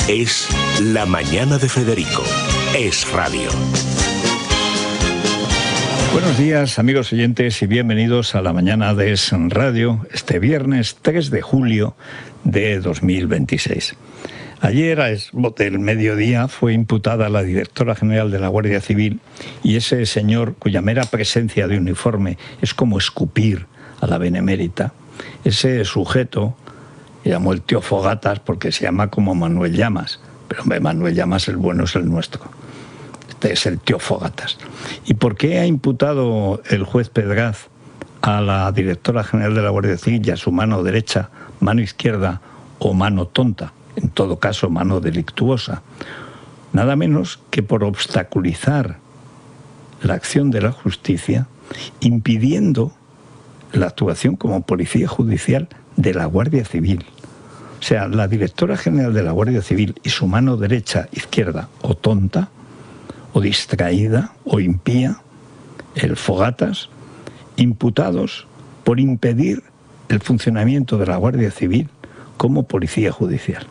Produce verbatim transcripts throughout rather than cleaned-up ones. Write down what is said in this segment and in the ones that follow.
Es La Mañana de Federico. Es radio. Buenos días, amigos oyentes, y bienvenidos a La Mañana de Es Radio, este viernes tres de julio de dos mil veintiséis. Ayer, a del mediodía, fue imputada la directora general de la Guardia Civil y ese señor, cuya mera presencia de uniforme es como escupir a la benemérita, ese sujeto, llamó el tío Fogatas porque se llama como Manuel Llamas, pero hombre, Manuel Llamas el bueno es el nuestro. Este es el tío Fogatas. ¿Y por qué ha imputado el juez Pedraz a la directora general de la Guardia Civil y a su mano derecha, mano izquierda o mano tonta? En todo caso, mano delictuosa. Nada menos que por obstaculizar la acción de la justicia, impidiendo la actuación como policía judicial de la Guardia Civil. O sea, la directora general de la Guardia Civil y su mano derecha, izquierda o tonta, o distraída, o impía, el Fogatas, imputados por impedir el funcionamiento de la Guardia Civil como policía judicial.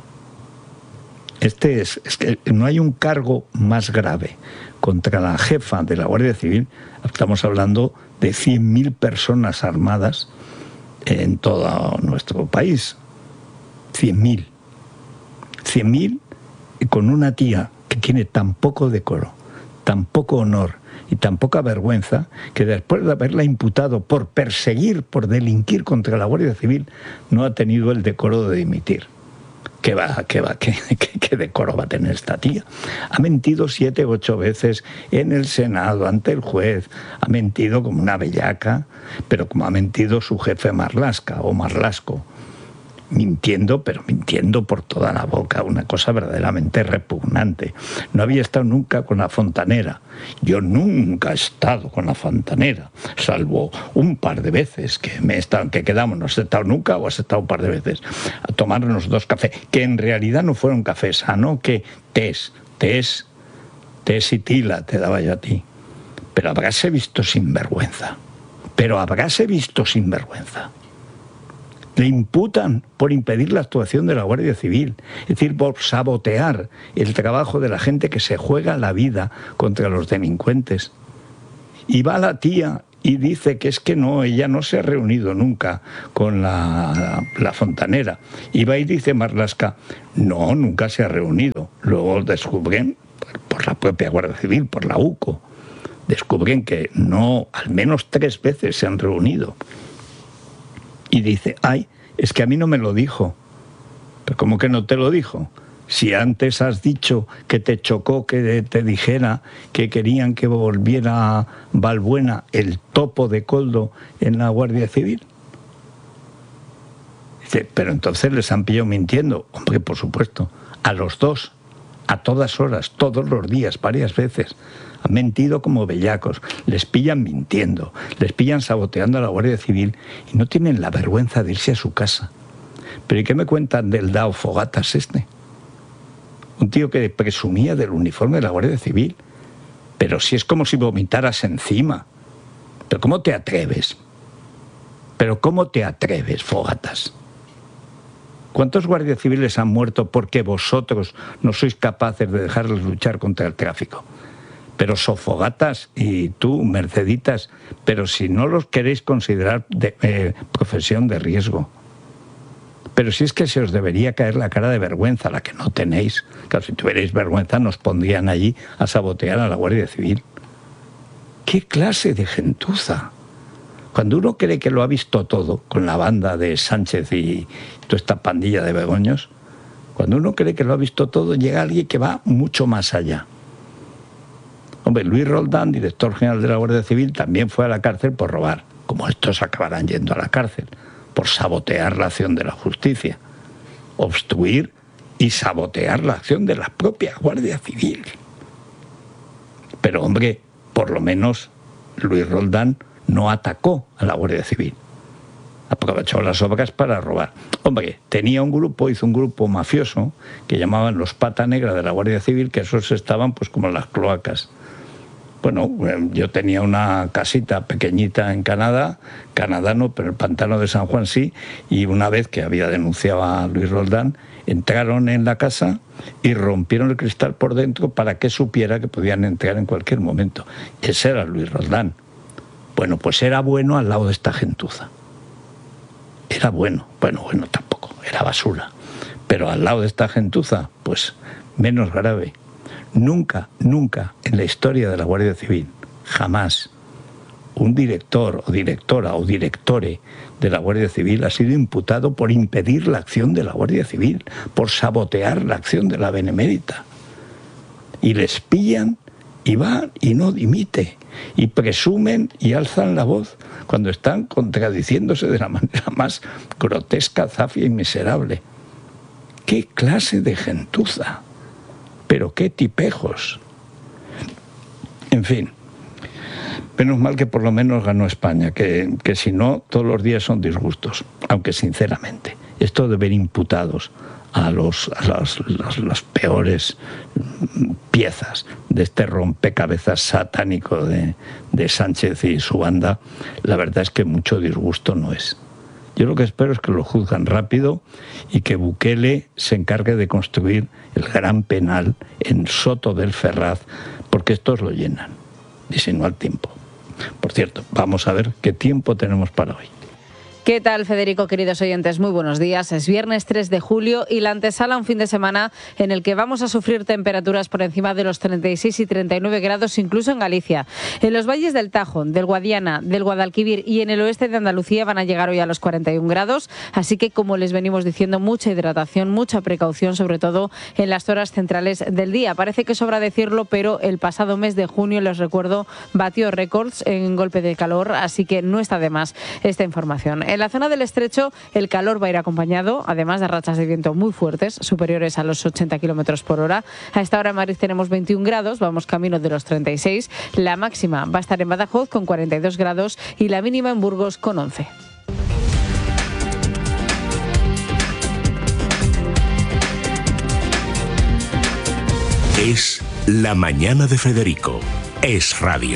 Este es, es que no hay un cargo más grave contra la jefa de la Guardia Civil. Estamos hablando de cien mil personas armadas en todo nuestro país. cien mil. cien mil con una tía que tiene tan poco decoro, tan poco honor y tan poca vergüenza, que después de haberla imputado por perseguir, por delinquir contra la Guardia Civil, no ha tenido el decoro de dimitir. ¿Qué va, qué va, qué, qué, qué decoro va a tener esta tía? Ha mentido siete, ocho veces en el Senado, ante el juez. Ha mentido como una bellaca, pero como ha mentido su jefe Marlaska o Marlasco. Mintiendo, pero mintiendo por toda la boca, una cosa verdaderamente repugnante. No había estado nunca con la fontanera. Yo nunca he estado con la fontanera, salvo un par de veces que me he estado, que quedamos, no has estado nunca o has estado un par de veces a tomarnos dos cafés, que en realidad no fueron cafés, ah, no, que tés, tés, tés y tila te daba yo a ti. Pero habráse visto sinvergüenza, pero habráse visto sinvergüenza. Le imputan por impedir la actuación de la Guardia Civil, es decir, por sabotear el trabajo de la gente que se juega la vida contra los delincuentes. Y va la tía y dice que es que no, ella no se ha reunido nunca con la, la fontanera. Y va y dice Marlaska, no, nunca se ha reunido. Luego descubren, por la propia Guardia Civil, por la U C O, descubren que no, al menos tres veces se han reunido. Y dice, ay, es que a mí no me lo dijo. ¿Pero cómo que no te lo dijo? Si antes has dicho que te chocó que te dijera que querían que volviera Balbuena, el topo de Coldo, en la Guardia Civil. Dice, pero entonces les han pillado mintiendo. Hombre, por supuesto, a los dos, a todas horas, todos los días, varias veces. Han mentido como bellacos, les pillan mintiendo, les pillan saboteando a la Guardia Civil y no tienen la vergüenza de irse a su casa. ¿Pero y qué me cuentan del Dao Fogatas este? Un tío que presumía del uniforme de la Guardia Civil. Pero si es como si vomitaras encima. ¿Pero cómo te atreves? ¿Pero cómo te atreves, Fogatas? ¿Cuántos guardias civiles han muerto porque vosotros no sois capaces de dejarlos luchar contra el tráfico? Pero Sofogatas y tú, Merceditas, pero si no los queréis considerar de, eh, profesión de riesgo. Pero si es que se os debería caer la cara de vergüenza, la que no tenéis. Claro, si tuvierais vergüenza nos pondrían allí a sabotear a la Guardia Civil. ¿Qué clase de gentuza? Cuando uno cree que lo ha visto todo, con la banda de Sánchez y toda esta pandilla de begoños, cuando uno cree que lo ha visto todo, llega alguien que va mucho más allá. Hombre, Luis Roldán, director general de la Guardia Civil, también fue a la cárcel por robar, como estos acabarán yendo a la cárcel, por sabotear la acción de la justicia, obstruir y sabotear la acción de la propia Guardia Civil. Pero, hombre, por lo menos Luis Roldán no atacó a la Guardia Civil. Aprovechó las obras para robar. Hombre, tenía un grupo, hizo un grupo mafioso que llamaban los Pata Negra de la Guardia Civil, que esos estaban pues como en las cloacas. Bueno, yo tenía una casita pequeñita en Canadá, Canadá no, pero el pantano de San Juan sí, y una vez que había denunciado a Luis Roldán, entraron en la casa y rompieron el cristal por dentro para que supiera que podían entrar en cualquier momento. Ese era Luis Roldán. Bueno, pues era bueno al lado de esta gentuza. Era bueno, bueno, bueno tampoco, era basura. Pero al lado de esta gentuza, pues menos grave. Nunca, nunca en la historia de la Guardia Civil, jamás, un director o directora o directore de la Guardia Civil ha sido imputado por impedir la acción de la Guardia Civil, por sabotear la acción de la Benemérita. Y les pillan y van y no dimite, y presumen y alzan la voz cuando están contradiciéndose de la manera más grotesca, zafia y miserable. ¡Qué clase de gentuza! Pero qué tipejos. En fin, menos mal que por lo menos ganó España, que, que si no, todos los días son disgustos. Aunque sinceramente, esto de ver imputados a, los, a las, las, las peores piezas de este rompecabezas satánico de, de Sánchez y su banda, la verdad es que mucho disgusto no es. Yo lo que espero es que lo juzgan rápido y que Bukele se encargue de construir el gran penal en Soto del Ferraz, porque estos lo llenan, y si no al tiempo. Por cierto, vamos a ver qué tiempo tenemos para hoy. ¿Qué tal, Federico, queridos oyentes? Muy buenos días. Es viernes tres de julio y la antesala a un fin de semana en el que vamos a sufrir temperaturas por encima de los treinta y seis y treinta y nueve grados, incluso en Galicia. En los valles del Tajo, del Guadiana, del Guadalquivir y en el oeste de Andalucía van a llegar hoy a los cuarenta y un grados, así que, como les venimos diciendo, mucha hidratación, mucha precaución, sobre todo en las horas centrales del día. Parece que sobra decirlo, pero el pasado mes de junio, les recuerdo, batió récords en golpe de calor, así que no está de más esta información. En la zona del Estrecho el calor va a ir acompañado, además de rachas de viento muy fuertes, superiores a los ochenta kilómetros por hora. A esta hora en Madrid tenemos veintiún grados, vamos camino de los treinta y seis. La máxima va a estar en Badajoz con cuarenta y dos grados y la mínima en Burgos con once. Es La Mañana de Federico. Es radio.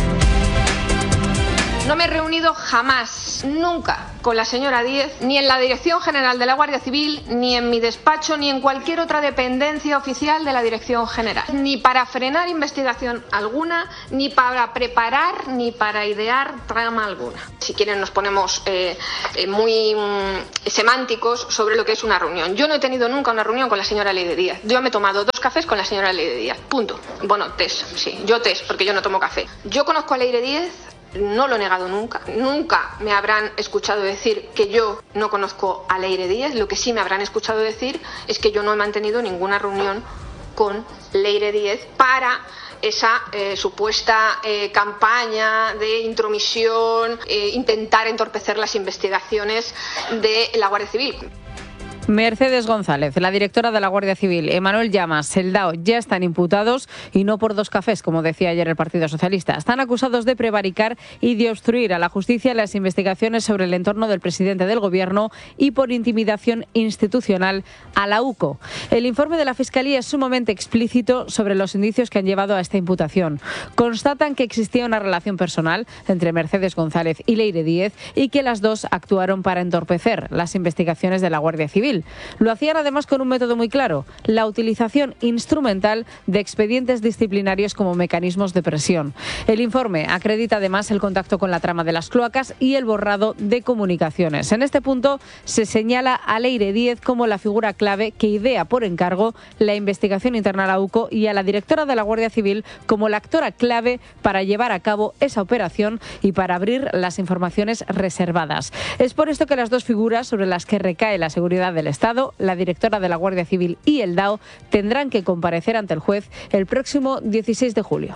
No me he reunido jamás, nunca, con la señora Díez, ni en la Dirección General de la Guardia Civil, ni en mi despacho, ni en cualquier otra dependencia oficial de la Dirección General. Ni para frenar investigación alguna, ni para preparar, ni para idear trama alguna. Si quieren nos ponemos eh, eh, muy mm, semánticos sobre lo que es una reunión. Yo no he tenido nunca una reunión con la señora Leire Díaz. Yo me he tomado dos cafés con la señora Leire Díaz, punto. Bueno, test, sí, yo test, porque yo no tomo café. Yo conozco a Leire Díaz. No lo he negado nunca. Nunca me habrán escuchado decir que yo no conozco a Leire Díaz. Lo que sí me habrán escuchado decir es que yo no he mantenido ninguna reunión con Leire Díaz para esa eh, supuesta eh, campaña de intromisión, eh, intentar entorpecer las investigaciones de la Guardia Civil. Mercedes González, la directora de la Guardia Civil, Emanuel Llamas, el D A O ya están imputados y no por dos cafés, como decía ayer el Partido Socialista. Están acusados de prevaricar y de obstruir a la justicia las investigaciones sobre el entorno del presidente del Gobierno y por intimidación institucional a la U C O. El informe de la Fiscalía es sumamente explícito sobre los indicios que han llevado a esta imputación. Constatan que existía una relación personal entre Mercedes González y Leire Díez y que las dos actuaron para entorpecer las investigaciones de la Guardia Civil. Lo hacían además con un método muy claro, la utilización instrumental de expedientes disciplinarios como mecanismos de presión. El informe acredita además el contacto con la trama de las cloacas y el borrado de comunicaciones. En este punto se señala a Leire Díez como la figura clave que idea por encargo la investigación interna a la U C O y a la directora de la Guardia Civil como la actora clave para llevar a cabo esa operación y para abrir las informaciones reservadas. Es por esto que las dos figuras sobre las que recae la seguridad del Estado, la directora de la Guardia Civil y el D A O, tendrán que comparecer ante el juez el próximo dieciséis de julio.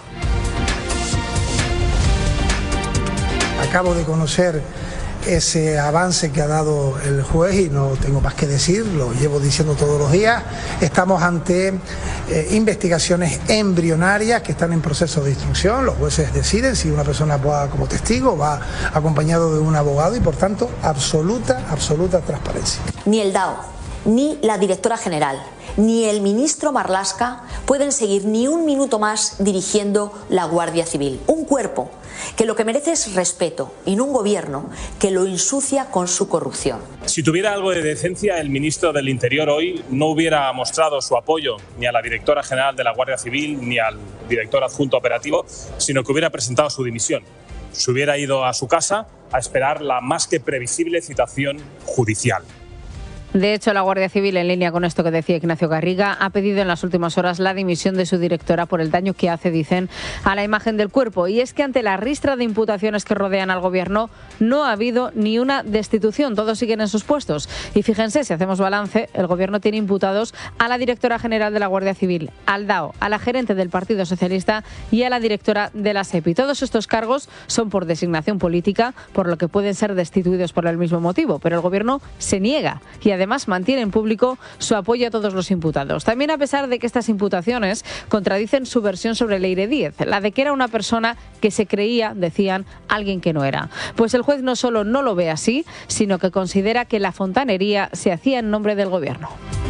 Acabo de conocer ese avance que ha dado el juez y no tengo más que decir, lo llevo diciendo todos los días. Estamos ante eh, investigaciones embrionarias que están en proceso de instrucción. Los jueces deciden si una persona va como testigo, va acompañado de un abogado y por tanto absoluta, absoluta transparencia. Ni el D A O ni la directora general, ni el ministro Marlaska pueden seguir ni un minuto más dirigiendo la Guardia Civil. Un cuerpo que lo que merece es respeto y no un gobierno que lo ensucia con su corrupción. Si tuviera algo de decencia, el ministro del Interior hoy no hubiera mostrado su apoyo ni a la directora general de la Guardia Civil ni al director adjunto operativo, sino que hubiera presentado su dimisión. Se hubiera ido a su casa a esperar la más que previsible citación judicial. De hecho, la Guardia Civil, en línea con esto que decía Ignacio Garriga, ha pedido en las últimas horas la dimisión de su directora por el daño que hace, dicen, a la imagen del cuerpo. Y es que ante la ristra de imputaciones que rodean al gobierno no ha habido ni una destitución. Todos siguen en sus puestos. Y fíjense, si hacemos balance, el gobierno tiene imputados a la directora general de la Guardia Civil, al D A O, a la gerente del Partido Socialista y a la directora de la SEPI. Todos estos cargos son por designación política, por lo que pueden ser destituidos por el mismo motivo. Pero el gobierno se niega y además Además, mantiene en público su apoyo a todos los imputados. También a pesar de que estas imputaciones contradicen su versión sobre Leire Díez, la de que era una persona que se creía, decían, alguien que no era. Pues el juez no solo no lo ve así, sino que considera que la fontanería se hacía en nombre del gobierno.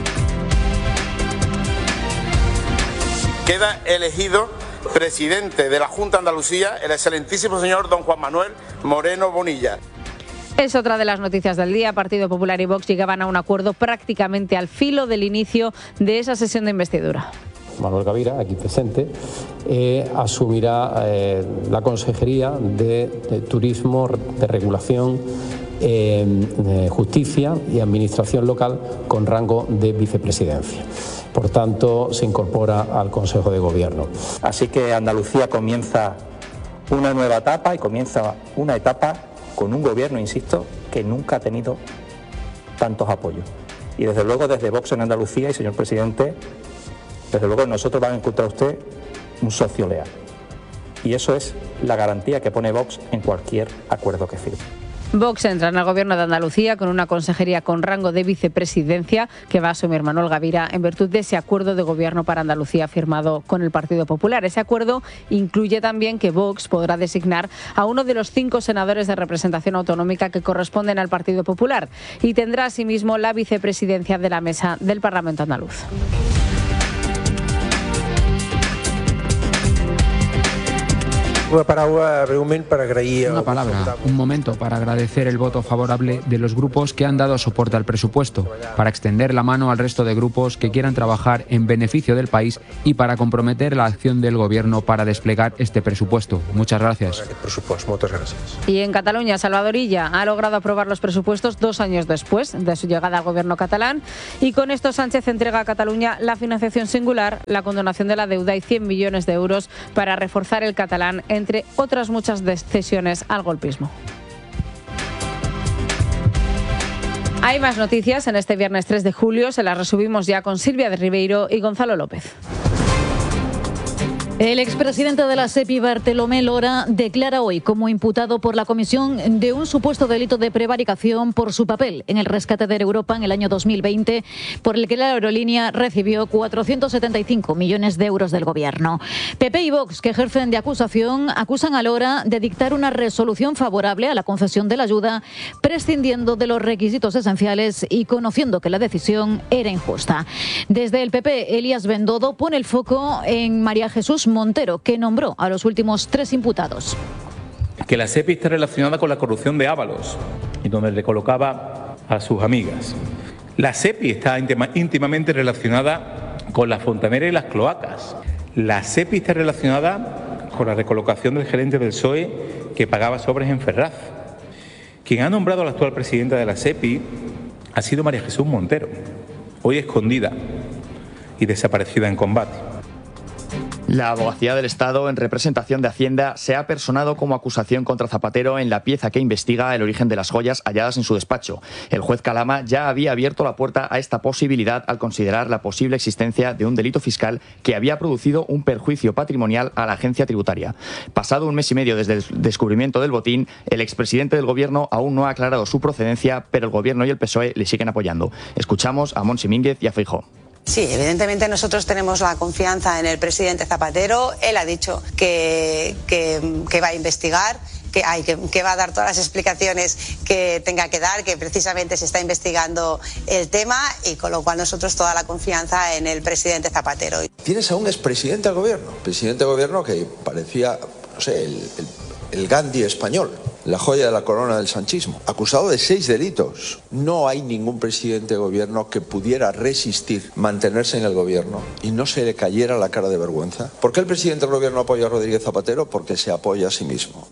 Queda elegido presidente de la Junta de Andalucía el excelentísimo señor don Juan Manuel Moreno Bonilla. Es otra de las noticias del día. Partido Popular y Vox llegaban a un acuerdo prácticamente al filo del inicio de esa sesión de investidura. Manuel Gavira, aquí presente, eh, asumirá eh, la Consejería de, de Turismo, de Regulación, eh, de Justicia y Administración Local con rango de vicepresidencia. Por tanto, se incorpora al Consejo de Gobierno. Así que Andalucía comienza una nueva etapa y comienza una etapa con un gobierno, insisto, que nunca ha tenido tantos apoyos. Y desde luego desde Vox en Andalucía, y señor presidente, desde luego nosotros van a encontrar usted un socio leal. Y eso es la garantía que pone Vox en cualquier acuerdo que firme. Vox entra en el gobierno de Andalucía con una consejería con rango de vicepresidencia que va a asumir Manuel Gavira en virtud de ese acuerdo de gobierno para Andalucía firmado con el Partido Popular. Ese acuerdo incluye también que Vox podrá designar a uno de los cinco senadores de representación autonómica que corresponden al Partido Popular y tendrá asimismo la vicepresidencia de la mesa del Parlamento andaluz. Una palabra, para agrair Una palabra, un momento para agradecer el voto favorable de los grupos que han dado soporte al presupuesto, para extender la mano al resto de grupos que quieran trabajar en beneficio del país y para comprometer la acción del Gobierno para desplegar este presupuesto. Muchas gracias. Muchas gracias. Y en Cataluña, Salvador Illa ha logrado aprobar los presupuestos dos años después de su llegada al Gobierno catalán y con esto Sánchez entrega a Cataluña la financiación singular, la condonación de la deuda y cien millones de euros para reforzar el catalán, entre otras muchas cesiones al golpismo. Hay más noticias en este viernes tres de julio, se las resumimos ya con Silvia de Ribeiro y Gonzalo López. El expresidente de la SEPI, Bartolomé Lora, declara hoy como imputado por la comisión de un supuesto delito de prevaricación por su papel en el rescate de Air Europa en el año dos mil veinte, por el que la aerolínea recibió cuatrocientos setenta y cinco millones de euros del gobierno. P P y Vox, que ejercen de acusación, acusan a Lora de dictar una resolución favorable a la concesión de la ayuda, prescindiendo de los requisitos esenciales y conociendo que la decisión era injusta. Desde el P P, Elías Bendodo pone el foco en María Jesús Montero, que nombró a los últimos tres imputados. Que la SEPI está relacionada con la corrupción de Ábalos, y donde le colocaba a sus amigas. La SEPI está íntima, íntimamente relacionada con la fontanera y las cloacas. La SEPI está relacionada con la recolocación del gerente del P S O E que pagaba sobres en Ferraz. Quien ha nombrado a la actual presidenta de la SEPI ha sido María Jesús Montero, hoy escondida y desaparecida en combate. La Abogacía del Estado, en representación de Hacienda, se ha personado como acusación contra Zapatero en la pieza que investiga el origen de las joyas halladas en su despacho. El juez Calama ya había abierto la puerta a esta posibilidad al considerar la posible existencia de un delito fiscal que había producido un perjuicio patrimonial a la agencia tributaria. Pasado un mes y medio desde el descubrimiento del botín, el expresidente del Gobierno aún no ha aclarado su procedencia, pero el Gobierno y el P S O E le siguen apoyando. Escuchamos a Montse Mínguez y a Feijóo. Sí, evidentemente nosotros tenemos la confianza en el presidente Zapatero. Él ha dicho que, que, que va a investigar, que, hay, que, que va a dar todas las explicaciones que tenga que dar, que precisamente se está investigando el tema y con lo cual nosotros toda la confianza en el presidente Zapatero. Tienes a un expresidente del gobierno, presidente del gobierno que parecía, no sé, el, el, el Gandhi español, la joya de la corona del sanchismo, acusado de seis delitos. No hay ningún presidente de gobierno que pudiera resistir mantenerse en el gobierno y no se le cayera la cara de vergüenza. ¿Por qué el presidente del gobierno apoya a Rodríguez Zapatero? Porque se apoya a sí mismo.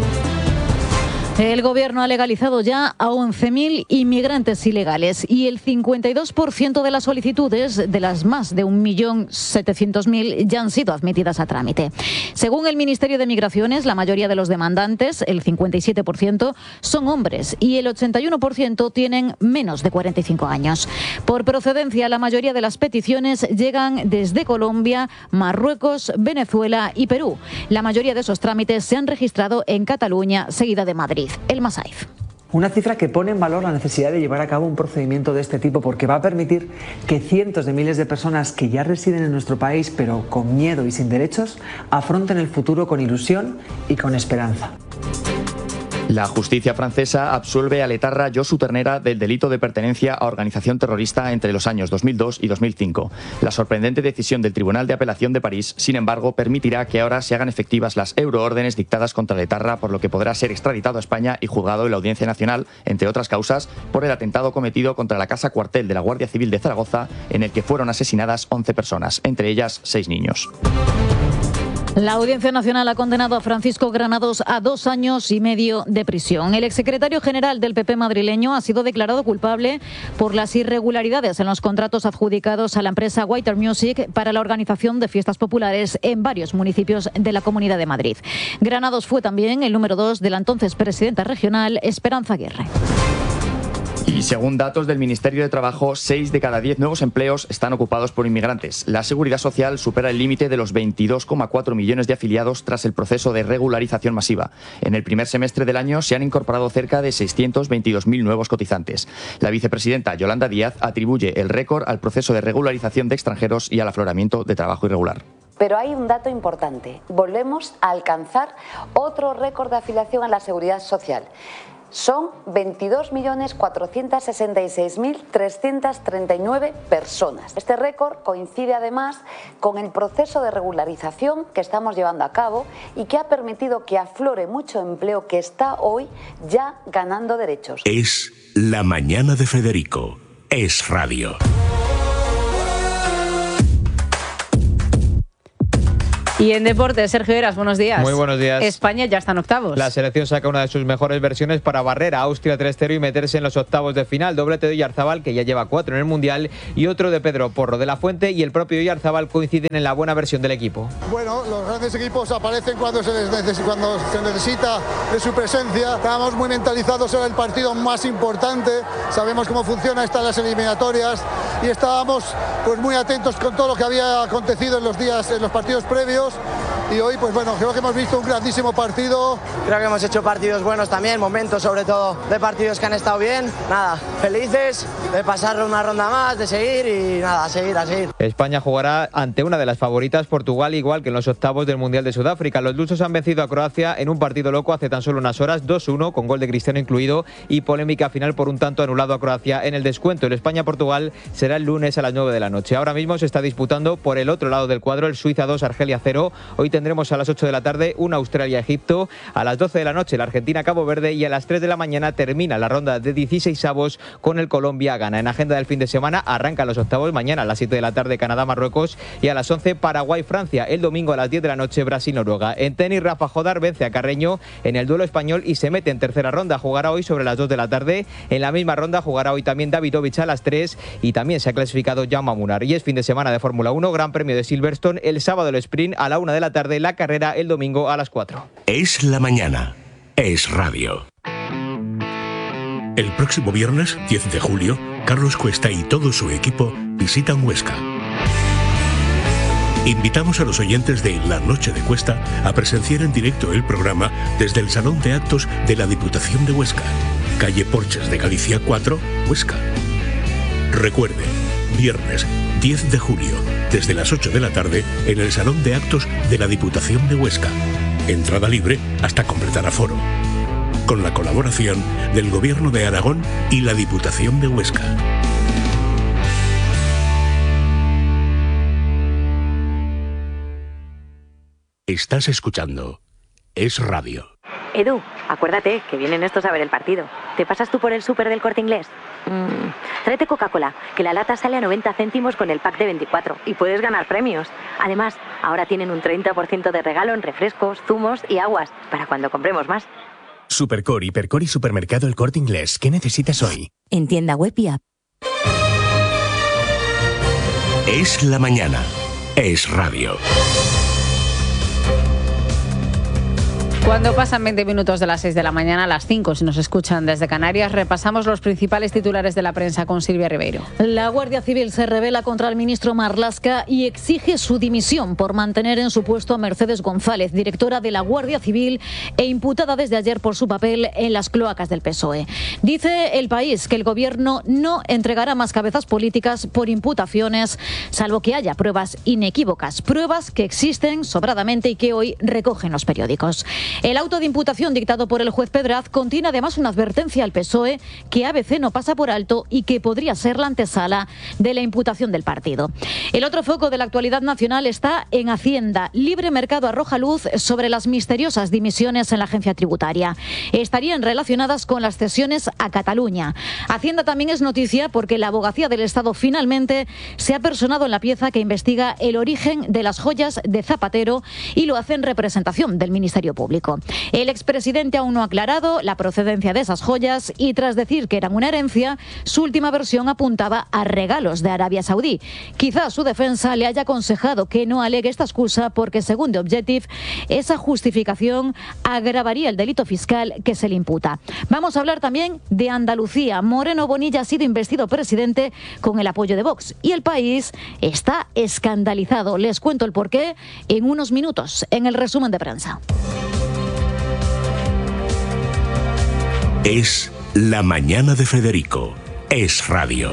El gobierno ha legalizado ya a once mil inmigrantes ilegales y el cincuenta y dos por ciento de las solicitudes de las más de un millón setecientos mil ya han sido admitidas a trámite. Según el Ministerio de Migraciones, la mayoría de los demandantes, el cincuenta y siete por ciento, son hombres y el ochenta y uno por ciento tienen menos de cuarenta y cinco años. Por procedencia, la mayoría de las peticiones llegan desde Colombia, Marruecos, Venezuela y Perú. La mayoría de esos trámites se han registrado en Cataluña, seguida de Madrid. El Masaif. Una cifra que pone en valor la necesidad de llevar a cabo un procedimiento de este tipo porque va a permitir que cientos de miles de personas que ya residen en nuestro país pero con miedo y sin derechos afronten el futuro con ilusión y con esperanza. La justicia francesa absuelve al etarra Josu Ternera del delito de pertenencia a organización terrorista entre los años dos mil dos y dos mil cinco. La sorprendente decisión del Tribunal de Apelación de París, sin embargo, permitirá que ahora se hagan efectivas las euroórdenes dictadas contra el etarra, por lo que podrá ser extraditado a España y juzgado en la Audiencia Nacional, entre otras causas, por el atentado cometido contra la casa cuartel de la Guardia Civil de Zaragoza, en el que fueron asesinadas once personas, entre ellas seis niños. La Audiencia Nacional ha condenado a Francisco Granados a dos años y medio de prisión. El exsecretario general del P P madrileño ha sido declarado culpable por las irregularidades en los contratos adjudicados a la empresa Whiter Music para la organización de fiestas populares en varios municipios de la Comunidad de Madrid. Granados fue también el número dos de la entonces presidenta regional Esperanza Aguirre. Y según datos del Ministerio de Trabajo, seis de cada diez nuevos empleos están ocupados por inmigrantes. La Seguridad Social supera el límite de los veintidós coma cuatro millones de afiliados tras el proceso de regularización masiva. En el primer semestre del año se han incorporado cerca de seiscientos veintidós mil nuevos cotizantes. La vicepresidenta Yolanda Díaz atribuye el récord al proceso de regularización de extranjeros y al afloramiento de trabajo irregular. Pero hay un dato importante. Volvemos a alcanzar otro récord de afiliación a la Seguridad Social. Son veintidós millones cuatrocientos sesenta y seis mil trescientos treinta y nueve personas. Este récord coincide además con el proceso de regularización que estamos llevando a cabo y que ha permitido que aflore mucho empleo que está hoy ya ganando derechos. Es La Mañana de Federico. Es Radio. Y en deportes, Sergio Heras, buenos días. Muy buenos días. España ya está en octavos. La selección saca una de sus mejores versiones para barrer a Austria tres cero y meterse en los octavos de final. Doblete de Oyarzabal, que ya lleva cuatro en el Mundial, y otro de Pedro Porro. De la Fuente y el propio Oyarzabal coinciden en la buena versión del equipo. Bueno, los grandes equipos aparecen cuando se, les neces- cuando se necesita de su presencia. Estábamos muy mentalizados en el partido más importante. Sabemos cómo funciona estas las eliminatorias y estábamos pues muy atentos con todo lo que había acontecido en los días, en los partidos previos. Y hoy, pues bueno, creo que hemos visto un grandísimo partido. Creo que hemos hecho partidos buenos también, momentos sobre todo de partidos que han estado bien. Nada, felices de pasar una ronda más, de seguir y nada, a seguir, a seguir. España jugará ante una de las favoritas, Portugal, igual que en los octavos del Mundial de Sudáfrica. Los lusos han vencido a Croacia en un partido loco hace tan solo unas horas, dos uno, con gol de Cristiano incluido, y polémica final por un tanto anulado a Croacia en el descuento. El España-Portugal será el lunes a las nueve de la noche. Ahora mismo se está disputando por el otro lado del cuadro el Suiza dos, Argelia cero. Hoy tendremos a las ocho de la tarde un Australia-Egipto, a las doce de la noche la Argentina-Cabo Verde y a las tres de la mañana termina la ronda de dieciséis avos con el Colombia-Ghana. En agenda del fin de semana arrancan los octavos mañana a las siete de la tarde Canadá-Marruecos y a las once Paraguay-Francia. El domingo a las diez de la noche Brasil-Noruega. En tenis, Rafa Jodar vence a Carreño en el duelo español y se mete en tercera ronda. Jugará hoy sobre las dos de la tarde. En la misma ronda jugará hoy también Davidovich a las tres y también se ha clasificado Jaume Munar. Y es fin de semana de Fórmula uno, Gran Premio de Silverstone, el sábado el sprint a la una de la tarde, la carrera el domingo a las cuatro. Es la mañana. Es Radio. El próximo viernes, diez de julio, Carlos Cuesta y todo su equipo visitan Huesca. Invitamos a los oyentes de La Noche de Cuesta a presenciar en directo el programa desde el Salón de Actos de la Diputación de Huesca, calle Porches de Galicia cuatro, Huesca. Recuerde, viernes diez de julio, desde las ocho de la tarde, en el Salón de Actos de la Diputación de Huesca. Entrada libre hasta completar aforo. Con la colaboración del Gobierno de Aragón y la Diputación de Huesca. Estás escuchando Es Radio. Edu, acuérdate que vienen estos a ver el partido. ¿Te pasas tú por el súper del Corte Inglés? Mm, tráete Coca-Cola, que la lata sale a noventa céntimos con el pack de veinticuatro y puedes ganar premios. Además, ahora tienen un treinta por ciento de regalo en refrescos, zumos y aguas para cuando compremos más. Supercore, Hipercore y Supermercado El Corte Inglés. ¿Qué necesitas hoy? En tienda web y app. Es la mañana. Es Radio. Cuando pasan veinte minutos de las seis de la mañana a las cinco, si nos escuchan desde Canarias, repasamos los principales titulares de la prensa con Silvia Ribeiro. La Guardia Civil se rebela contra el ministro Marlaska y exige su dimisión por mantener en su puesto a Mercedes González, directora de la Guardia Civil e imputada desde ayer por su papel en las cloacas del P S O E. Dice El País que el gobierno no entregará más cabezas políticas por imputaciones, salvo que haya pruebas inequívocas, pruebas que existen sobradamente y que hoy recogen los periódicos. El auto de imputación dictado por el juez Pedraz contiene además una advertencia al P S O E que A B C no pasa por alto y que podría ser la antesala de la imputación del partido. El otro foco de la actualidad nacional está en Hacienda. Libre Mercado arroja luz sobre las misteriosas dimisiones en la agencia tributaria. Estarían relacionadas con las cesiones a Cataluña. Hacienda también es noticia porque la Abogacía del Estado finalmente se ha personado en la pieza que investiga el origen de las joyas de Zapatero y lo hace en representación del Ministerio Público. El expresidente aún no ha aclarado la procedencia de esas joyas y tras decir que eran una herencia, su última versión apuntaba a regalos de Arabia Saudí. Quizás su defensa le haya aconsejado que no alegue esta excusa porque, según The Objective, esa justificación agravaría el delito fiscal que se le imputa. Vamos a hablar también de Andalucía. Moreno Bonilla ha sido investido presidente con el apoyo de Vox y El País está escandalizado. Les cuento el porqué en unos minutos en el resumen de prensa. Es la mañana de Federico. Es Radio.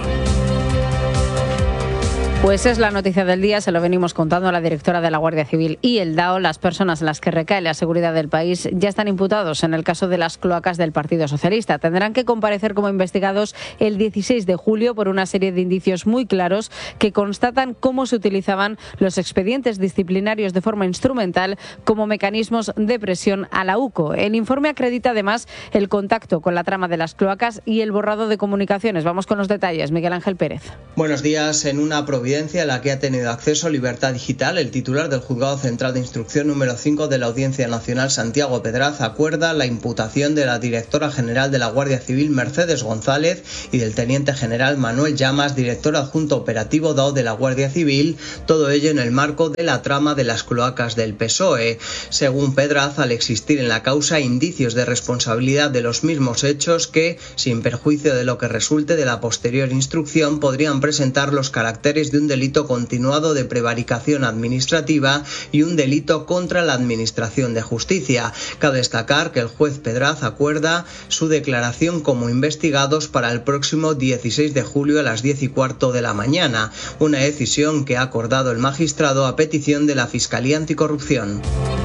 Pues es la noticia del día, se lo venimos contando a la directora de la Guardia Civil y el D A O. Las personas en las que recae la seguridad del país ya están imputados en el caso de las cloacas del Partido Socialista. Tendrán que comparecer como investigados el dieciséis de julio por una serie de indicios muy claros que constatan cómo se utilizaban los expedientes disciplinarios de forma instrumental como mecanismos de presión a la U C O. El informe acredita además el contacto con la trama de las cloacas y el borrado de comunicaciones. Vamos con los detalles. Miguel Ángel Pérez. Buenos días. En una providencia a la que ha tenido acceso Libertad Digital, el titular del Juzgado Central de Instrucción número cinco de la Audiencia Nacional, Santiago Pedraz, acuerda la imputación de la directora general de la Guardia Civil, Mercedes González, y del teniente general Manuel Llamas, director adjunto operativo D A O de la Guardia Civil, todo ello en el marco de la trama de las cloacas del P S O E. Según Pedraz, al existir en la causa indicios de responsabilidad de los mismos hechos que, sin perjuicio de lo que resulte de la posterior instrucción, podrían presentar los caracteres de un delito continuado de prevaricación administrativa y un delito contra la Administración de Justicia. Cabe destacar que el juez Pedraz acuerda su declaración como investigados para el próximo dieciséis de julio a las diez y cuarto de la mañana, una decisión que ha acordado el magistrado a petición de la Fiscalía Anticorrupción.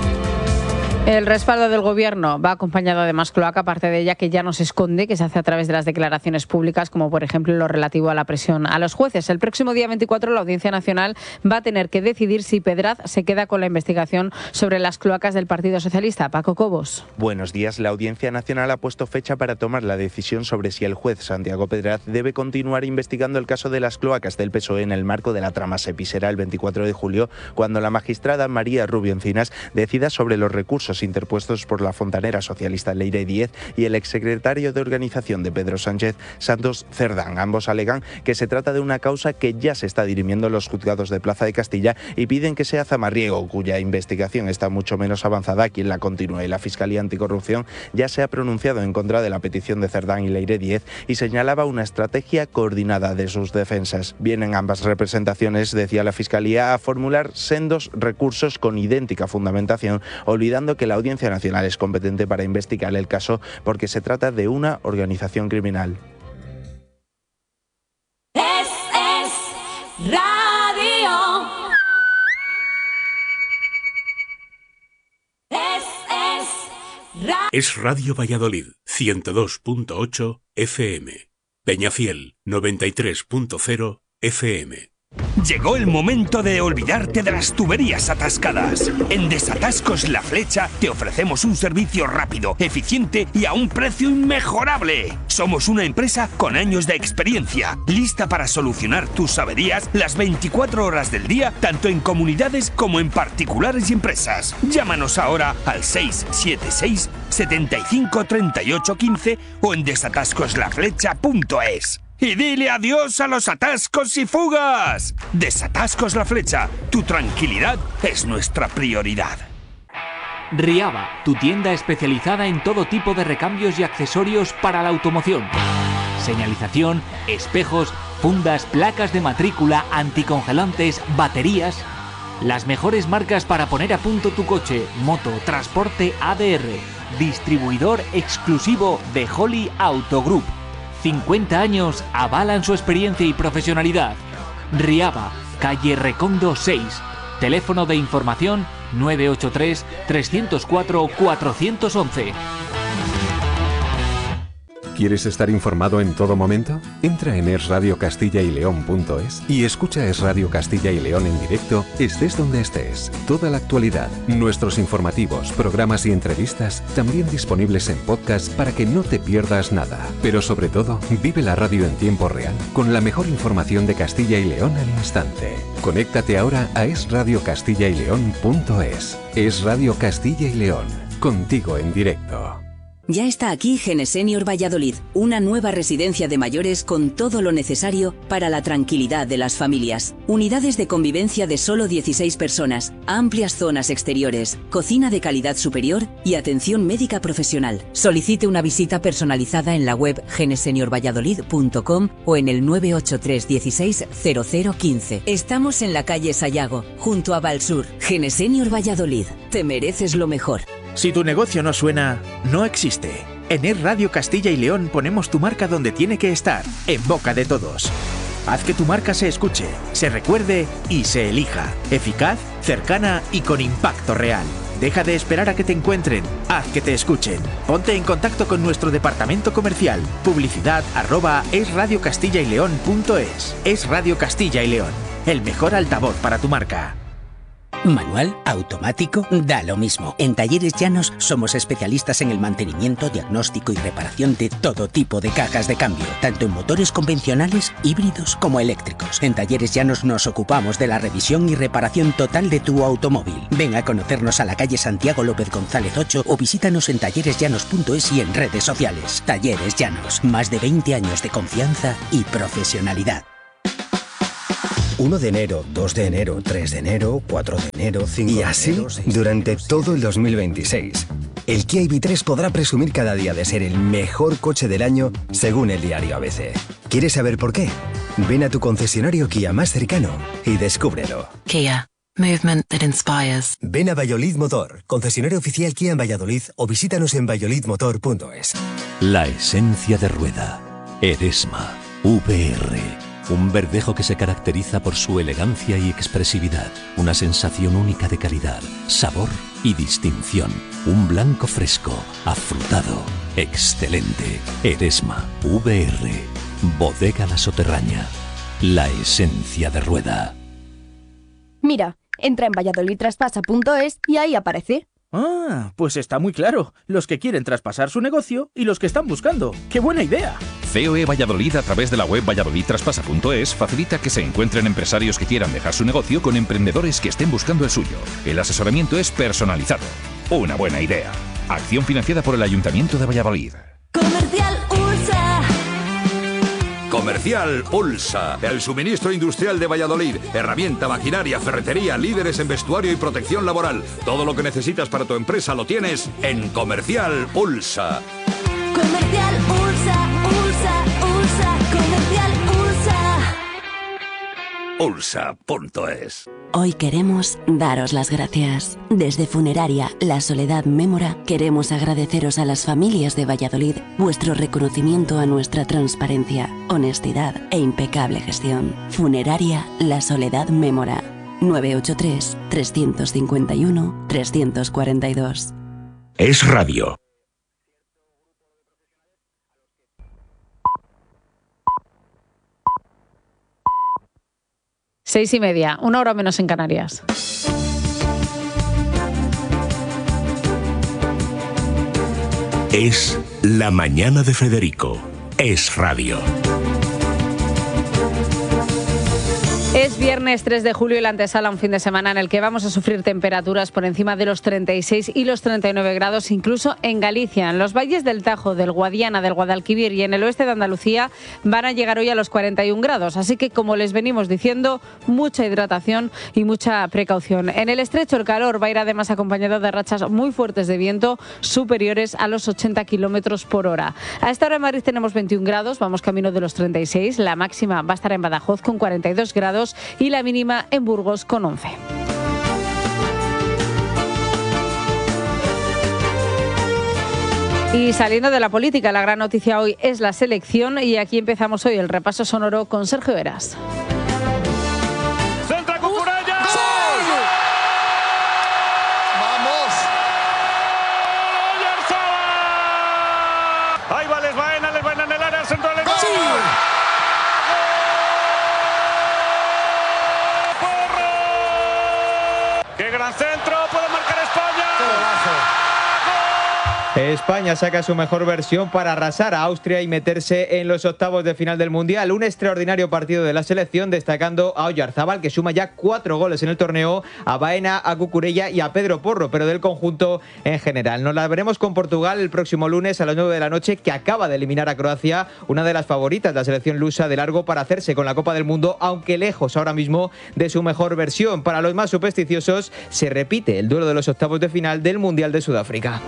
El respaldo del Gobierno va acompañado de más cloaca, parte de ella que ya no se esconde, que se hace a través de las declaraciones públicas, como por ejemplo lo relativo a la presión a los jueces. El próximo día veinticuatro la Audiencia Nacional va a tener que decidir si Pedraz se queda con la investigación sobre las cloacas del Partido Socialista. Paco Cobos. Buenos días. La Audiencia Nacional ha puesto fecha para tomar la decisión sobre si el juez Santiago Pedraz debe continuar investigando el caso de las cloacas del P S O E en el marco de la trama SEPI. Será el veinticuatro de julio cuando la magistrada María Rubio Encinas decida sobre los recursos interpuestos por la fontanera socialista Leire Díez y el exsecretario de Organización de Pedro Sánchez, Santos Cerdán. Ambos alegan que se trata de una causa que ya se está dirimiendo en los juzgados de Plaza de Castilla y piden que sea Zamarriego, cuya investigación está mucho menos avanzada, quien la continúe. La Fiscalía Anticorrupción ya se ha pronunciado en contra de la petición de Cerdán y Leire Díez y señalaba una estrategia coordinada de sus defensas. Vienen ambas representaciones, decía la Fiscalía, a formular sendos recursos con idéntica fundamentación, olvidando que la Audiencia Nacional es competente para investigar el caso porque se trata de una organización criminal. Es, es radio. Es, Es Radio Valladolid, ciento dos punto ocho F M. Peñafiel, noventa y tres punto cero F M. Llegó el momento de olvidarte de las tuberías atascadas. En Desatascos La Flecha te ofrecemos un servicio rápido, eficiente y a un precio inmejorable. Somos una empresa con años de experiencia, lista para solucionar tus averías las veinticuatro horas del día, tanto en comunidades como en particulares y empresas. Llámanos ahora al seis siete seis, setenta y cinco, treinta y ocho, quince o en desatascos la flecha punto es. Y dile adiós a los atascos y fugas. Desatascos La Flecha. Tu tranquilidad es nuestra prioridad. Riaba, tu tienda especializada en todo tipo de recambios y accesorios para la automoción. Señalización, espejos, fundas, placas de matrícula, anticongelantes, baterías. Las mejores marcas para poner a punto tu coche, moto, transporte A D R. Distribuidor exclusivo de Holly Auto Group. cincuenta años avalan su experiencia y profesionalidad. Riaba, calle Recondo seis. Teléfono de información nueve ocho tres, tres cero cuatro, cuatro uno uno. ¿Quieres estar informado en todo momento? Entra en es radio castilla y león punto es y escucha Es Radio Castilla y León en directo, estés donde estés. Toda la actualidad, nuestros informativos, programas y entrevistas, también disponibles en podcast para que no te pierdas nada. Pero sobre todo, vive la radio en tiempo real, con la mejor información de Castilla y León al instante. Conéctate ahora a es radio castilla y león punto es. Es Radio Castilla y León, contigo en directo. Ya está aquí Genesenior Valladolid, una nueva residencia de mayores con todo lo necesario para la tranquilidad de las familias. Unidades de convivencia de solo dieciséis personas, amplias zonas exteriores, cocina de calidad superior y atención médica profesional. Solicite una visita personalizada en la web genesenior valladolid punto com o en el nueve ocho tres dieciséis cero cero quince. Estamos en la calle Sayago, junto a Valsur. Genesenior Valladolid, te mereces lo mejor. Si tu negocio no suena, no existe. En Es Radio Castilla y León ponemos tu marca donde tiene que estar, en boca de todos. Haz que tu marca se escuche, se recuerde y se elija. Eficaz, cercana y con impacto real. Deja de esperar a que te encuentren, haz que te escuchen. Ponte en contacto con nuestro departamento comercial. Publicidad arroba es radio castilla y león punto es. Es Radio Castilla y León, el mejor altavoz para tu marca. Manual, automático, da lo mismo. En Talleres Llanos somos especialistas en el mantenimiento, diagnóstico y reparación de todo tipo de cajas de cambio, tanto en motores convencionales, híbridos como eléctricos. En Talleres Llanos nos ocupamos de la revisión y reparación total de tu automóvil. Ven a conocernos a la calle Santiago López González ocho o visítanos en talleres llanos punto es y en redes sociales. Talleres Llanos, más de veinte años de confianza y profesionalidad. uno de enero, dos de enero, tres de enero, cuatro de enero, cinco de enero... Y así, durante todo el dos mil veintiséis. El Kia I V tres podrá presumir cada día de ser el mejor coche del año, según el diario A B C. ¿Quieres saber por qué? Ven a tu concesionario Kia más cercano y descúbrelo. Kia. Movement that inspires. Ven a Valladolid Motor, concesionario oficial Kia en Valladolid, o visítanos en valladolid motor punto es. La esencia de rueda. Eresma. V R. Un verdejo que se caracteriza por su elegancia y expresividad, una sensación única de calidad, sabor y distinción. Un blanco fresco, afrutado, excelente. Eresma, V R, Bodega La Soterraña, la esencia de rueda. Mira, entra en valladolid traspasa punto es y ahí aparece. Ah, pues está muy claro. Los que quieren traspasar su negocio y los que están buscando. ¡Qué buena idea! C O E Valladolid, a través de la web valladolid traspasa punto es, facilita que se encuentren empresarios que quieran dejar su negocio con emprendedores que estén buscando el suyo. El asesoramiento es personalizado. Una buena idea. Acción financiada por el Ayuntamiento de Valladolid. Comercial Ursa. Comercial Ulsa, el suministro industrial de Valladolid. Herramienta, maquinaria, ferretería, líderes en vestuario y protección laboral. Todo lo que necesitas para tu empresa lo tienes en Comercial Ulsa. Comercial Ursa, Ursa, Ursa, Comercial Ursa. Ulsa punto es. Hoy queremos daros las gracias. Desde Funeraria La Soledad Mémora queremos agradeceros a las familias de Valladolid vuestro reconocimiento a nuestra transparencia, honestidad e impecable gestión. Funeraria La Soledad Mémora. nueve ocho tres, tres cinco uno, tres cuatro dos. Es Radio. Seis y media, una hora menos en Canarias. Es La Mañana de Federico. Es Radio. Es viernes tres de julio y la antesala a un fin de semana en el que vamos a sufrir temperaturas por encima de los treinta y seis y los treinta y nueve grados, incluso en Galicia. En los valles del Tajo, del Guadiana, del Guadalquivir y en el oeste de Andalucía van a llegar hoy a los cuarenta y un grados. Así que, como les venimos diciendo, mucha hidratación y mucha precaución. En el estrecho el calor va a ir además acompañado de rachas muy fuertes de viento superiores a los ochenta kilómetros por hora. A esta hora en Madrid tenemos veintiún grados, vamos camino de los treinta y seis. La máxima va a estar en Badajoz con cuarenta y dos grados y la mínima en Burgos con once. Y saliendo de la política, la gran noticia hoy es la selección y aquí empezamos hoy el repaso sonoro con Sergio Eras. ¡Centra Cucurella! ¡Vamos! ¡Ahí va Les Baena! Les Baena en el área central. ¡Sí! ¡Qué gran centro! ¡Puede marcar España! España saca su mejor versión para arrasar a Austria y meterse en los octavos de final del Mundial. Un extraordinario partido de la selección, destacando a Oyarzábal, que suma ya cuatro goles en el torneo, a Baena, a Cucurella y a Pedro Porro, pero del conjunto en general. Nos la veremos con Portugal el próximo lunes a las nueve de la noche, que acaba de eliminar a Croacia, una de las favoritas de la selección lusa de largo para hacerse con la Copa del Mundo, aunque lejos ahora mismo de su mejor versión. Para los más supersticiosos, se repite el duelo de los octavos de final del Mundial de Sudáfrica.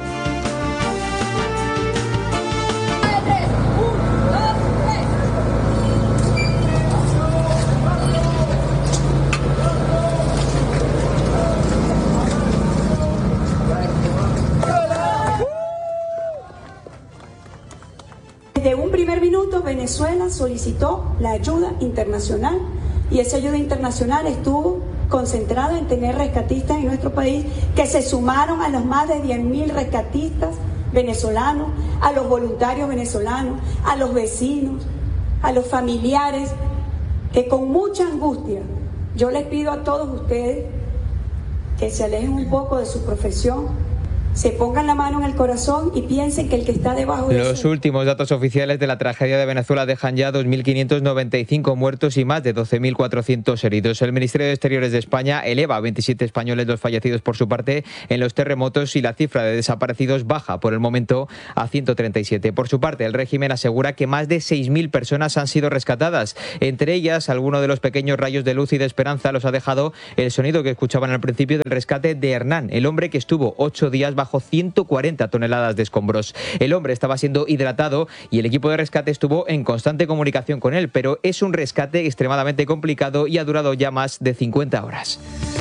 Desde un primer minuto Venezuela solicitó la ayuda internacional y esa ayuda internacional estuvo concentrada en tener rescatistas en nuestro país que se sumaron a los más de diez mil rescatistas venezolanos, a los voluntarios venezolanos, a los vecinos, a los familiares, que con mucha angustia yo les pido a todos ustedes que se alejen un poco de su profesión, se pongan la mano en el corazón y piensen que el que está debajo de Los eso... últimos datos oficiales de la tragedia de Venezuela dejan ya dos mil quinientos noventa y cinco muertos y más de doce mil cuatrocientos heridos. El Ministerio de Exteriores de España eleva a veintisiete españoles los fallecidos por su parte en los terremotos y la cifra de desaparecidos baja por el momento a ciento treinta y siete. Por su parte, el régimen asegura que más de seis mil personas han sido rescatadas. Entre ellas, algunos de los pequeños rayos de luz y de esperanza los ha dejado el sonido que escuchaban al principio del rescate de Hernán, el hombre que estuvo ocho días bajo bajo ciento cuarenta toneladas de escombros. El hombre estaba siendo hidratado y el equipo de rescate estuvo en constante comunicación con él, pero es un rescate extremadamente complicado y ha durado ya más de cincuenta horas.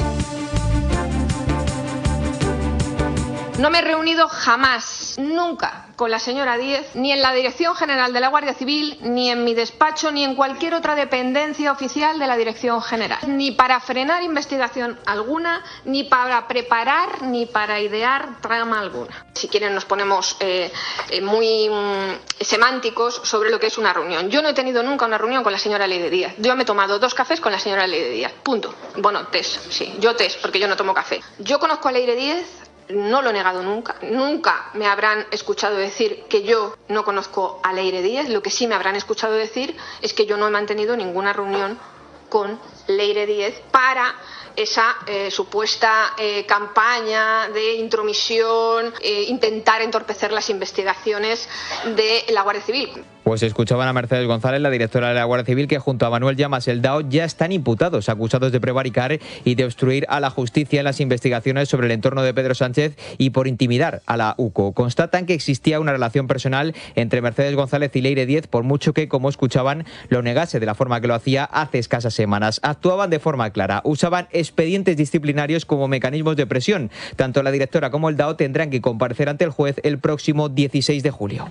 No me he reunido jamás, nunca, con la señora Díez, ni en la Dirección General de la Guardia Civil, ni en mi despacho, ni en cualquier otra dependencia oficial de la Dirección General. Ni para frenar investigación alguna, ni para preparar, ni para idear trama alguna. Si quieren nos ponemos eh, eh, muy mm, semánticos sobre lo que es una reunión. Yo no he tenido nunca una reunión con la señora Leire Díez. Yo me he tomado dos cafés con la señora Leire Díez. Punto. Bueno, test, sí. Yo test, porque yo no tomo café. Yo conozco a Leire Díez. No lo he negado nunca. Nunca me habrán escuchado decir que yo no conozco a Leire Díez. Lo que sí me habrán escuchado decir es que yo no he mantenido ninguna reunión con Leire Díez para esa eh, supuesta eh, campaña de intromisión, eh, intentar entorpecer las investigaciones de la Guardia Civil. Pues escuchaban a Mercedes González, la directora de la Guardia Civil, que junto a Manuel Llamas el Dao ya están imputados, acusados de prevaricar y de obstruir a la justicia en las investigaciones sobre el entorno de Pedro Sánchez y por intimidar a la U C O. Constatan que existía una relación personal entre Mercedes González y Leire Díez, por mucho que, como escuchaban, lo negase de la forma que lo hacía hace escasas semanas. Actuaban de forma clara, usaban expedientes disciplinarios como mecanismos de presión. Tanto la directora como el Dao tendrán que comparecer ante el juez el próximo dieciséis de julio.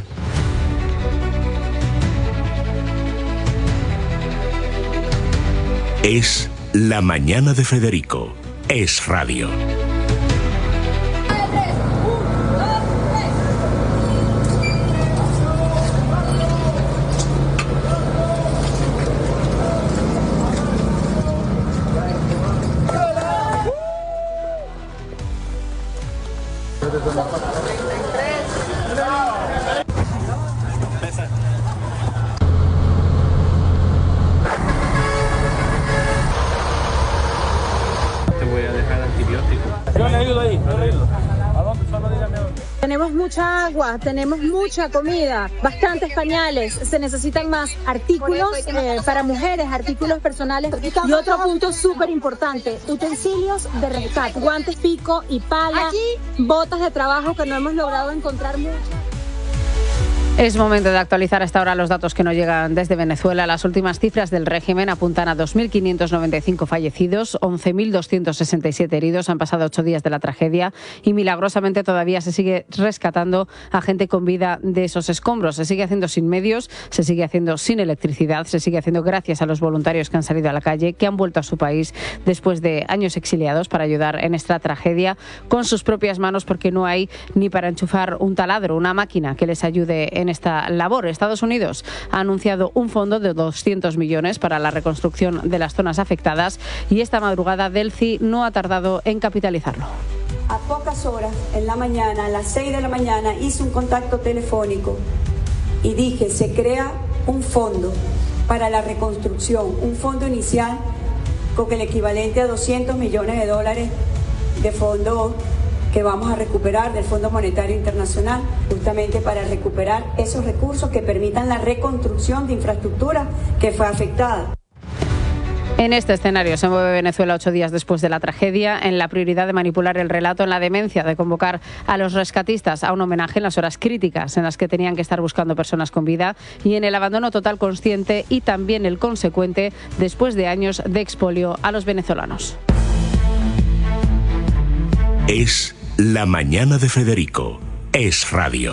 Es La Mañana de Federico. Es Radio. Te voy a dejar antibiótico. Yo le ayudo ahí, yo le ayudo. ¿A dónde? Solo dígame dónde. Tenemos mucha agua, tenemos mucha comida, bastantes pañales, se necesitan más artículos eh, para mujeres, artículos personales y otro punto súper importante, utensilios de rescate, guantes pico y pala, botas de trabajo que no hemos logrado encontrar mucho. Es momento de actualizar hasta ahora los datos que nos llegan desde Venezuela. Las últimas cifras del régimen apuntan a dos mil quinientos noventa y cinco fallecidos, once mil doscientos sesenta y siete heridos. Han pasado ocho días de la tragedia y milagrosamente todavía se sigue rescatando a gente con vida de esos escombros. Se sigue haciendo sin medios, se sigue haciendo sin electricidad, se sigue haciendo gracias a los voluntarios que han salido a la calle, que han vuelto a su país después de años exiliados para ayudar en esta tragedia con sus propias manos, porque no hay ni para enchufar un taladro, una máquina que les ayude en en esta labor. Estados Unidos ha anunciado un fondo de doscientos millones para la reconstrucción de las zonas afectadas y esta madrugada Delci no ha tardado en capitalizarlo. A pocas horas, en la mañana, a las seis de la mañana, hice un contacto telefónico y dije, se crea un fondo para la reconstrucción, un fondo inicial con el equivalente a doscientos millones de dólares de fondo que vamos a recuperar del Fondo Monetario Internacional, justamente para recuperar esos recursos que permitan la reconstrucción de infraestructura que fue afectada. En este escenario se mueve Venezuela ocho días después de la tragedia, en la prioridad de manipular el relato, en la demencia de convocar a los rescatistas a un homenaje en las horas críticas en las que tenían que estar buscando personas con vida y en el abandono total consciente y también el consecuente después de años de expolio a los venezolanos. Es La Mañana de Federico. Es Radio.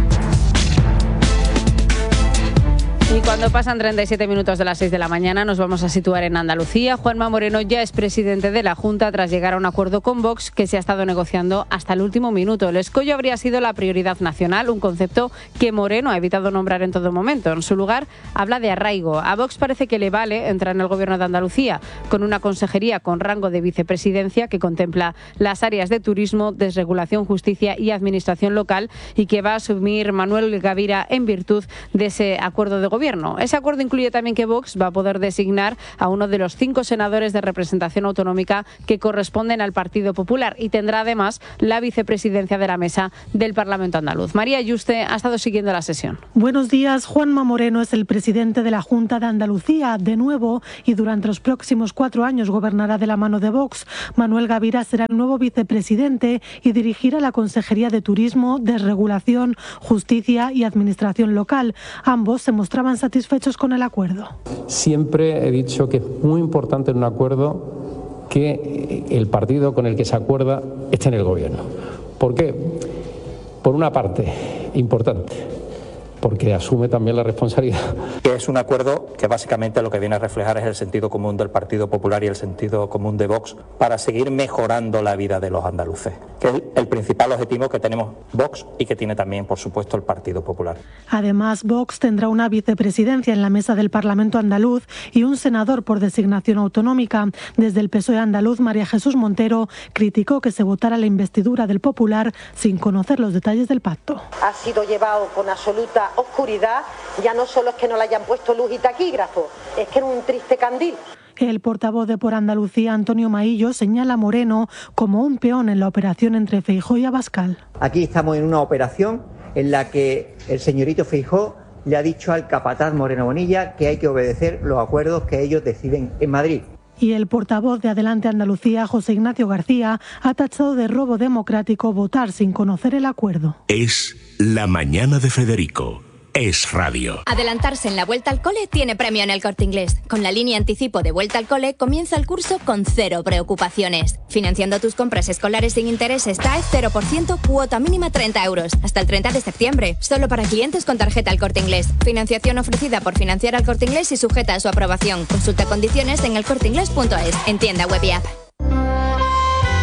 Y cuando pasan treinta y siete minutos de las seis de la mañana nos vamos a situar en Andalucía. Juanma Moreno ya es presidente de la Junta tras llegar a un acuerdo con Vox que se ha estado negociando hasta el último minuto. El escollo habría sido la prioridad nacional, un concepto que Moreno ha evitado nombrar en todo momento. En su lugar habla de arraigo. A Vox parece que le vale entrar en el gobierno de Andalucía con una consejería con rango de vicepresidencia que contempla las áreas de turismo, desregulación, justicia y administración local y que va a asumir Manuel Gavira en virtud de ese acuerdo de gobierno. Gobierno. Ese acuerdo incluye también que Vox va a poder designar a uno de los cinco senadores de representación autonómica que corresponden al Partido Popular y tendrá además la vicepresidencia de la mesa del Parlamento andaluz. María Yuste ha estado siguiendo la sesión. Buenos días. Juanma Moreno es el presidente de la Junta de Andalucía de nuevo y durante los próximos cuatro años gobernará de la mano de Vox. Manuel Gavira será el nuevo vicepresidente y dirigirá la Consejería de Turismo, Desregulación, Justicia y Administración Local. Ambos se mostraban satisfechos con el acuerdo. Siempre he dicho que es muy importante en un acuerdo que el partido con el que se acuerda esté en el gobierno. ¿Por qué? Por una parte, importante, porque asume también la responsabilidad. Es un acuerdo que básicamente lo que viene a reflejar es el sentido común del Partido Popular y el sentido común de Vox para seguir mejorando la vida de los andaluces, que es el principal objetivo que tenemos Vox y que tiene también, por supuesto, el Partido Popular. Además, Vox tendrá una vicepresidencia en la mesa del Parlamento andaluz y un senador por designación autonómica. Desde el P S O E andaluz, María Jesús Montero criticó que se votara la investidura del Popular sin conocer los detalles del pacto. Ha sido llevado con absoluta oscuridad, ya no solo es que no le hayan puesto luz y taquígrafo, es que era un triste candil. El portavoz de Por Andalucía, Antonio Maillo, señala a Moreno como un peón en la operación entre Feijóo y Abascal. Aquí estamos en una operación en la que el señorito Feijóo le ha dicho al capataz Moreno Bonilla que hay que obedecer los acuerdos que ellos deciden en Madrid. Y el portavoz de Adelante Andalucía, José Ignacio García, ha tachado de robo democrático votar sin conocer el acuerdo. Es La Mañana de Federico. Es Radio. Adelantarse en la Vuelta al Cole tiene premio en El Corte Inglés. Con la línea anticipo de Vuelta al Cole comienza el curso con cero preocupaciones. Financiando tus compras escolares sin intereses T A E cero por ciento, cuota mínima treinta euros. Hasta el treinta de septiembre. Solo para clientes con tarjeta El Corte Inglés. Financiación ofrecida por Financiar al Corte Inglés y sujeta a su aprobación. Consulta condiciones en elcorteinglés punto es. En tienda web y app.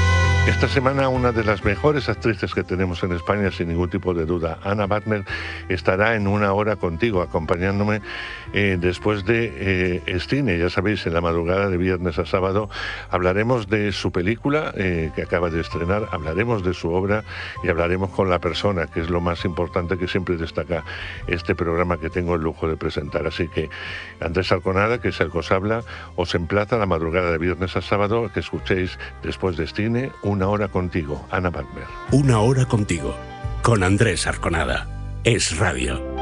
Esta semana una de las mejores actrices que tenemos en España, sin ningún tipo de duda, Anna Butner, estará en Una Hora Contigo, acompañándome eh, después de eh, Cine. Ya sabéis, en la madrugada de viernes a sábado hablaremos de su película eh, que acaba de estrenar, hablaremos de su obra y hablaremos con la persona, que es lo más importante que siempre destaca este programa que tengo el lujo de presentar. Así que Andrés Arconada, que es el que os habla, os emplaza la madrugada de viernes a sábado que escuchéis después de Cine Una Hora Contigo, Anna Butner. Una Hora Contigo, con Andrés Arconada. Es Radio.